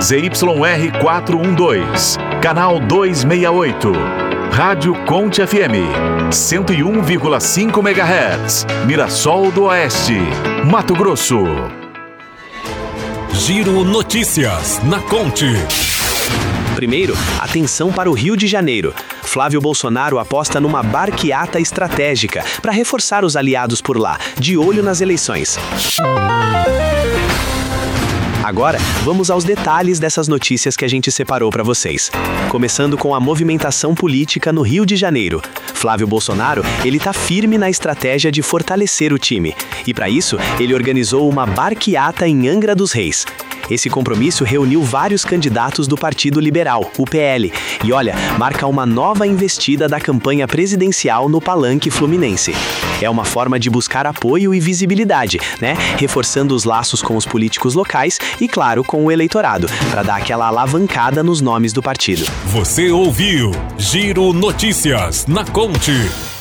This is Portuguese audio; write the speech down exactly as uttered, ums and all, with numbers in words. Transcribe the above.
Z Y R quatrocentos e doze, canal duzentos e sessenta e oito. Rádio Conte F M, cento e um vírgula cinco megahertz, Mirassol do Oeste, Mato Grosso. Giro Notícias na Conte. Primeiro, atenção para o Rio de Janeiro. Flávio Bolsonaro aposta numa barqueata estratégica para reforçar os aliados por lá, de olho nas eleições. Agora, vamos aos detalhes dessas notícias que a gente separou para vocês. Começando com a movimentação política no Rio de Janeiro. Flávio Bolsonaro, ele tá firme na estratégia de fortalecer o time. E para isso, ele organizou uma barqueata em Angra dos Reis. Esse compromisso reuniu vários candidatos do Partido Liberal, o P L, e olha, marca uma nova investida da campanha presidencial no Palanque Fluminense. É uma forma de buscar apoio e visibilidade, né? Reforçando os laços com os políticos locais e, claro, com o eleitorado, para dar aquela alavancada nos nomes do partido. Você ouviu Giro Notícias na Conte.